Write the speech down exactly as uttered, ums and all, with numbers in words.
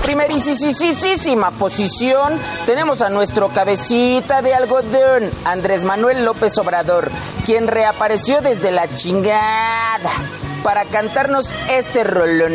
primerísima posición tenemos a nuestro cabecita de algodón, Andrés Manuel López Obrador, quien reapareció desde la chingada para cantarnos este rolón.